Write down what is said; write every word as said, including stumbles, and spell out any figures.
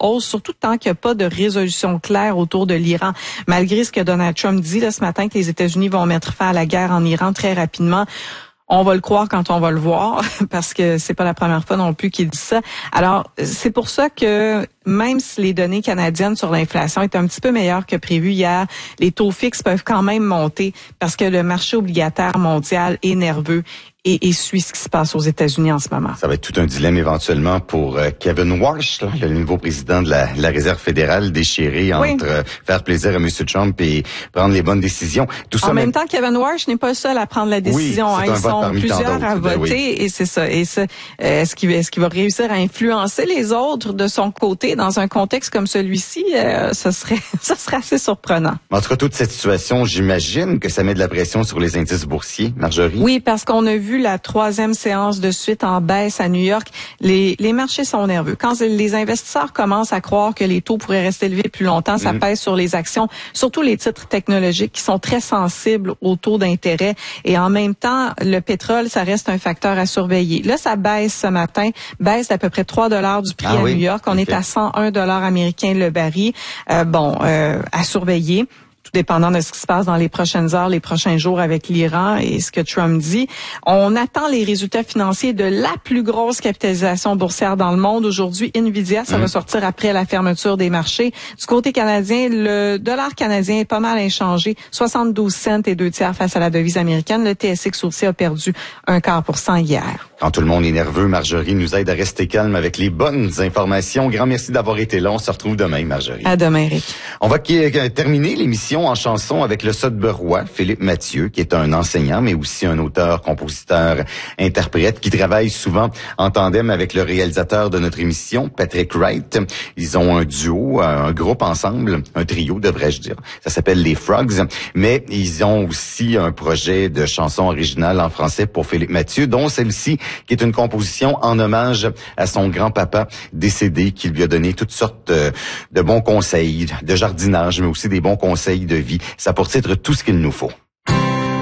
hausse, surtout tant qu'il n'y a pas de résolution claire autour de l'Iran. Malgré ce que Donald Trump dit là, ce matin, que les États-Unis vont mettre fin à la guerre en Iran très rapidement. On va le croire quand on va le voir, parce que c'est pas la première fois non plus qu'il dit ça. Alors, c'est pour ça que même si les données canadiennes sur l'inflation étaient un petit peu meilleures que prévu hier, les taux fixes peuvent quand même monter parce que le marché obligataire mondial est nerveux et, et suit ce qui se passe aux États-Unis en ce moment. Ça va être tout un dilemme éventuellement pour euh, Kevin Warsh, là, le nouveau président de la, la Réserve fédérale, déchiré entre oui. euh, faire plaisir à M. Trump et prendre les bonnes décisions. Tout ça en même, même temps, Kevin Warsh n'est pas le seul à prendre la décision. Oui, hein. Ils sont plusieurs à voter ben oui. et c'est ça. Et ça, euh, est-ce qu'il est-ce qu'il va réussir à influencer les autres de son côté dans un contexte comme celui-ci? Euh, ce serait, ça serait assez surprenant. En tout cas, toute cette situation, j'imagine que ça met de la pression sur les indices boursiers, Marjorie. Oui, parce qu'on a vu la troisième séance de suite en baisse à New York. Les, les marchés sont nerveux. Quand les investisseurs commencent à croire que les taux pourraient rester élevés plus longtemps, ça mmh. pèse sur les actions, surtout les titres technologiques qui sont très sensibles aux taux d'intérêt. Et en même temps, le pétrole, ça reste un facteur à surveiller. Là, ça baisse ce matin, baisse d'à peu près trois dollars du prix ah, à oui. New York. On okay. est à cent un dollars américains le baril. Euh, bon, euh, à surveiller. Tout dépendant de ce qui se passe dans les prochaines heures, les prochains jours avec l'Iran et ce que Trump dit. On attend les résultats financiers de la plus grosse capitalisation boursière dans le monde. Aujourd'hui, Nvidia, ça mmh. va sortir après la fermeture des marchés. Du côté canadien, le dollar canadien est pas mal inchangé, soixante-douze cents et deux tiers face à la devise américaine. Le T S X aussi a perdu un quart pour cent hier. Quand tout le monde est nerveux, Marjorie nous aide à rester calme avec les bonnes informations. Grand merci d'avoir été là. On se retrouve demain, Marjorie. À demain, Eric. On va terminer l'émission en chanson avec le Sotberois, Philippe Mathieu, qui est un enseignant, mais aussi un auteur, compositeur, interprète, qui travaille souvent en tandem avec le réalisateur de notre émission, Patrick Wright. Ils ont un duo, un groupe ensemble, un trio, devrais-je dire. Ça s'appelle les Frogs, mais ils ont aussi un projet de chanson originale en français pour Philippe Mathieu, dont celle-ci, qui est une composition en hommage à son grand-papa décédé, qui lui a donné toutes sortes de bons conseils de jardinage, mais aussi des bons conseils de vie. Ça a pour titre Tout ce qu'il nous faut.